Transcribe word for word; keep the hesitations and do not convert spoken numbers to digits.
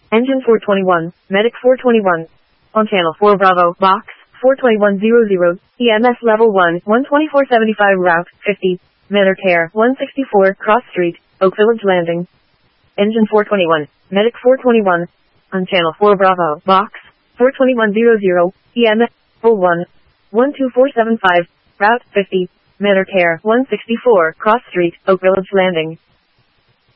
Engine four twenty-one, Medic four twenty-one. On channel four Bravo, box, four twenty-one hundred, E M S level one, one twenty-four seventy-five route, fifty, Manor Care, one sixty-four, Cross Street, Oak Village Landing. Engine four twenty-one, Medic four twenty-one. On channel four Bravo, box, four twenty-one hundred, E M S level one, one two four seven five, route, fifty, Manor Care, one sixty-four, Cross Street, Oak Village Landing.